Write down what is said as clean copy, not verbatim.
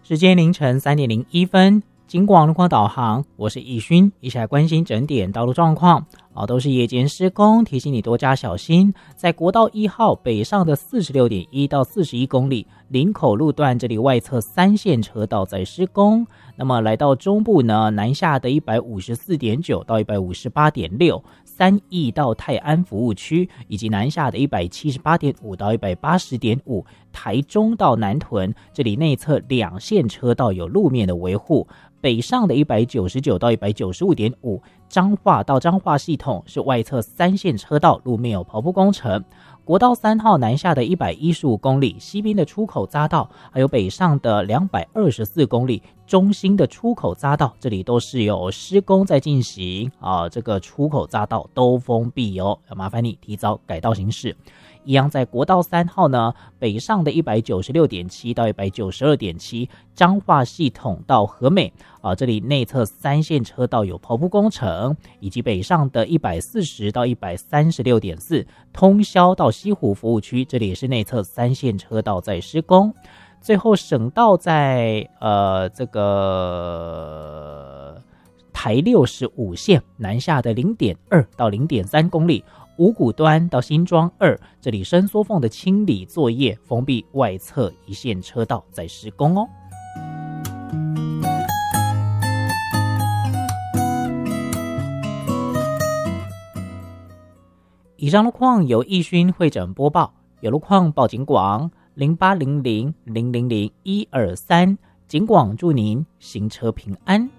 时间凌晨3:01，警广路况导航，我是易勋，一起来关心整点道路状况。都是夜间施工，提醒你多加小心。在国道1号北上的46.1到41公里，林口路段这里外侧3线车道在施工。那么来到中部呢，南下的154.9到158.6，三义到泰安服务区，以及南下的178.5到180.5，台中到南屯，这里内侧2线车道有路面的维护。北上的199到195.5，彰化到彰化系统是外侧3线车道，路面有刨铺工程。国道3号南下的115公里，西滨的出口匝道，还有北上的224公里，中心的出口匝道，这里都是有施工在进行这个出口匝道都封闭哦，要麻烦你提早改道行驶。一样在国道3号呢，北上的196.7到192.7，彰化系统到和美这里内侧3线车道有刨铺工程，以及北上的140到136.4，通霄到西湖服务区，这里也是内侧3线车道在施工。最后省道在这个台65线南下的0.2到0.3公里，五股端到新庄2，这里伸缩缝的清理作业，封闭外侧1线车道在施工哦。以上路况由易勋会诊播报，有路况报警广0800000123，警广祝您行车平安。